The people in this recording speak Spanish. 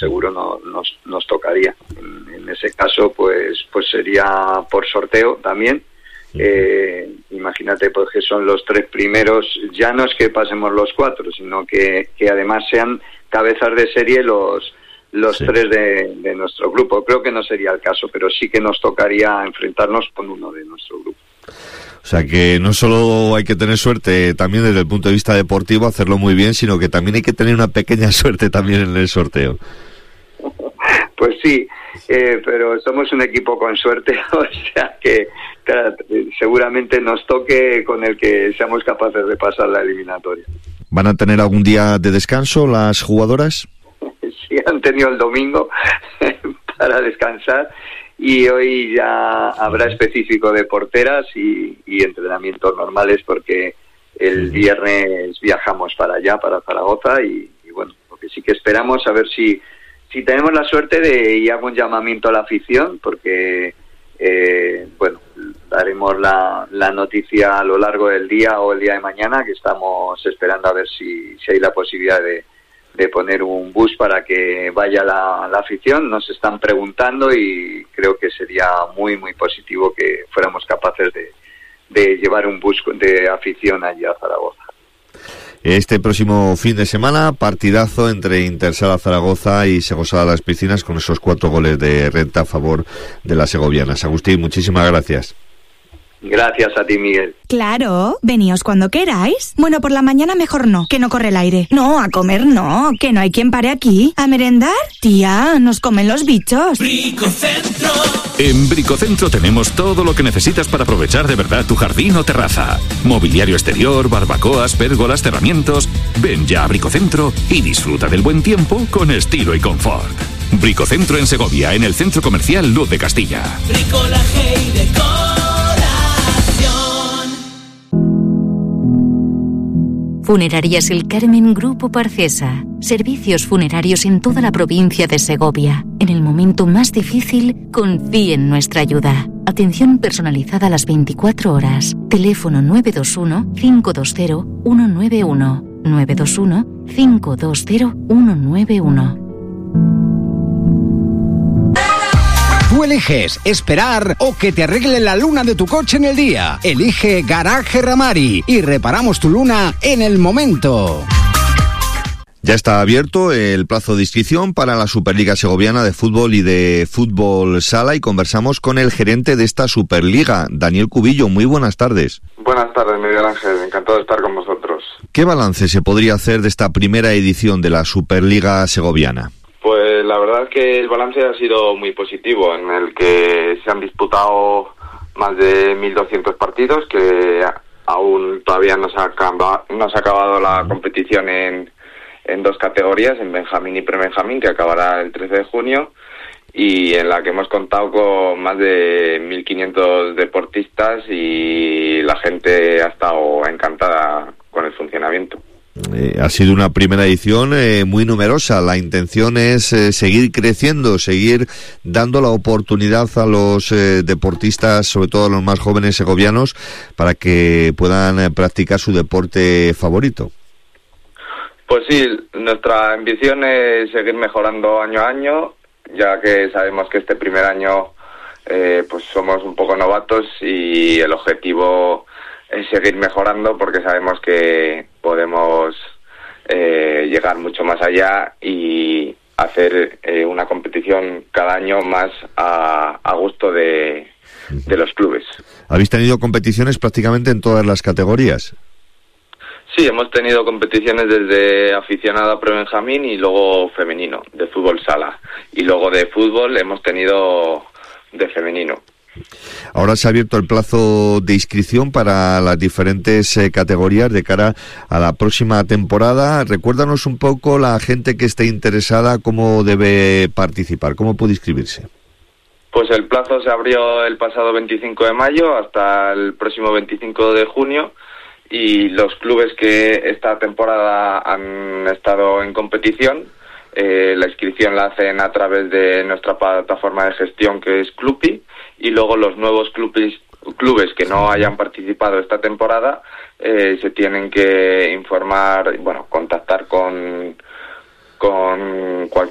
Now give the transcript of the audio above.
seguro nos tocaría. En ese caso, pues sería por sorteo también. Imagínate, pues que son los 3 primeros, ya no es que pasemos los 4, sino que además sean cabezas de serie los 3 de nuestro grupo. Creo que no sería el caso, pero sí que nos tocaría enfrentarnos con uno de nuestro grupo. O sea que no solo hay que tener suerte también desde el punto de vista deportivo, hacerlo muy bien, sino que también hay que tener una pequeña suerte también en el sorteo. Pues sí, pero somos un equipo con suerte, o sea que claro, seguramente nos toque con el que seamos capaces de pasar la eliminatoria. ¿Van a tener algún día de descanso las jugadoras? Sí, han tenido el domingo para descansar y hoy ya habrá específico de porteras y entrenamientos normales porque el viernes viajamos para allá, para Zaragoza y bueno, lo que sí que esperamos a ver si tenemos la suerte y hago un llamamiento a la afición porque bueno, daremos la noticia a lo largo del día o el día de mañana, que estamos esperando a ver si hay la posibilidad de poner un bus para que vaya la afición. Nos están preguntando y creo que sería muy muy positivo que fuéramos capaces de llevar un bus de afición allí a Zaragoza. Este próximo fin de semana, partidazo entre Intersala Zaragoza y Segosala Las Piscinas, con esos 4 goles de renta a favor de las segovianas. Agustín, muchísimas gracias. Gracias a ti, Miguel. Claro, veníos cuando queráis. Bueno, por la mañana mejor no, que no corre el aire. No, a comer no, que no hay quien pare aquí. ¿A merendar? Tía, nos comen los bichos. Bricocentro. En Bricocentro tenemos todo lo que necesitas para aprovechar de verdad tu jardín o terraza. Mobiliario exterior, barbacoas, pérgolas, cerramientos. Ven ya a Bricocentro y disfruta del buen tiempo con estilo y confort. Bricocentro en Segovia, en el Centro Comercial Luz de Castilla. Bricolaje y decoración. Funerarias El Carmen Grupo Parcesa. Servicios funerarios en toda la provincia de Segovia. En el momento más difícil, confíe en nuestra ayuda. Atención personalizada a las 24 horas. Teléfono 921-520-191. 921-520-191. Tú eliges esperar o que te arregle la luna de tu coche en el día. Elige Garaje Ramari y reparamos tu luna en el momento. Ya está abierto el plazo de inscripción para la Superliga Segoviana de Fútbol y de Fútbol Sala y conversamos con el gerente de esta Superliga, Daniel Cubillo. Muy buenas tardes. Buenas tardes, Miguel Ángel. Encantado de estar con vosotros. ¿Qué balance se podría hacer de esta primera edición de la Superliga Segoviana? Pues la verdad es que el balance ha sido muy positivo, en el que se han disputado más de 1.200 partidos, que aún todavía no se ha acabado la competición en 2 categorías, en Benjamín y Prebenjamín, que acabará el 13 de junio, y en la que hemos contado con más de 1.500 deportistas y la gente ha estado encantada con el funcionamiento. Ha sido una primera edición muy numerosa. La intención es seguir creciendo, seguir dando la oportunidad a los deportistas, sobre todo a los más jóvenes segovianos, para que puedan practicar su deporte favorito. Pues sí, nuestra ambición es seguir mejorando año a año, ya que sabemos que este primer año pues somos un poco novatos y el objetivo es seguir mejorando porque sabemos que podemos llegar mucho más allá y hacer una competición cada año más a gusto de los clubes. ¿Habéis tenido competiciones prácticamente en todas las categorías? Sí, hemos tenido competiciones desde aficionado a Prebenjamín y luego femenino, de fútbol sala. Y luego de fútbol hemos tenido de femenino. Ahora se ha abierto el plazo de inscripción para las diferentes categorías de cara a la próxima temporada. Recuérdanos un poco, la gente que esté interesada, cómo debe participar, cómo puede inscribirse. Pues el plazo se abrió el pasado 25 de mayo hasta el próximo 25 de junio y los clubes que esta temporada han estado en competición, la inscripción la hacen a través de nuestra plataforma de gestión que es Clupi. Y luego los nuevos clubes que no hayan participado esta temporada se tienen que informar, contactar con